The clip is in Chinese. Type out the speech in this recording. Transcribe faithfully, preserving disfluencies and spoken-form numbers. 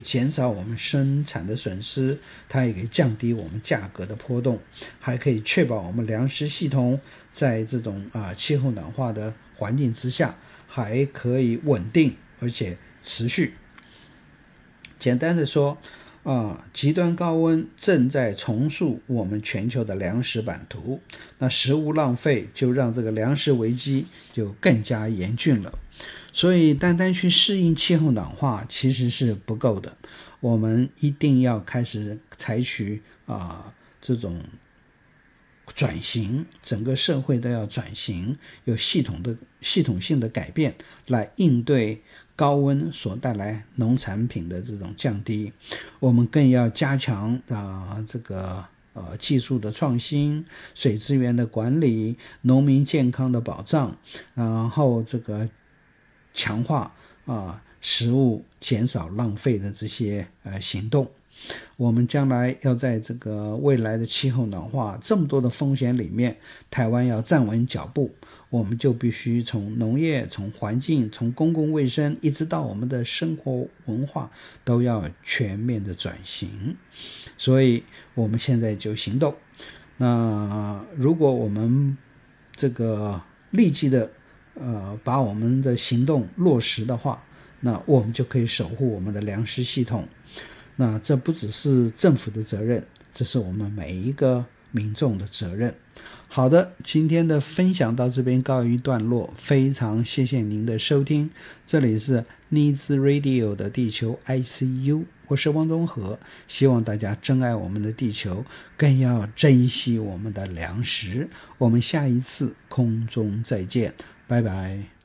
减少我们生产的损失，它也可以降低我们价格的波动，还可以确保我们粮食系统在这种啊气候暖化的环境之下还可以稳定而且持续。简单的说啊，极端高温正在重塑我们全球的粮食版图，那食物浪费就让这个粮食危机就更加严峻了。所以单单去适应气候暖化其实是不够的，我们一定要开始采取啊这种转型，整个社会都要转型，有系统的系统性的改变来应对高温所带来农产品的这种降低。我们更要加强啊这个呃技术的创新、水资源的管理、农民健康的保障，然后这个强化啊食物减少浪费的这些呃行动。我们将来要在这个未来的气候暖化这么多的风险里面，台湾要站稳脚步，我们就必须从农业、从环境、从公共卫生，一直到我们的生活文化，都要全面的转型。所以我们现在就行动。那如果我们这个立即的呃把我们的行动落实的话，那我们就可以守护我们的粮食系统。那这不只是政府的责任，这是我们每一个民众的责任。好的，今天的分享到这边告一段落，非常谢谢您的收听，这里是 Needs Radio 的地球 I C U， 我是汪东和，希望大家珍爱我们的地球，更要珍惜我们的粮食。我们下一次空中再见，拜拜。